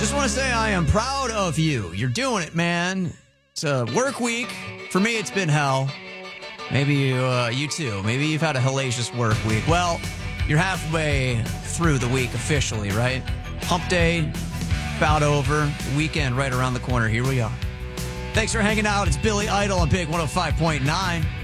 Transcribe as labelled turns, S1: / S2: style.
S1: Just want to say I am proud of you. You're doing it, man. It's a work week. For me, it's been hell. Maybe you too. Maybe you've had a hellacious work week. Well, you're halfway through the week officially, right? Hump day, about over. Weekend right around the corner. Here we are. Thanks for hanging out. It's Billy Idol on Big 105.9.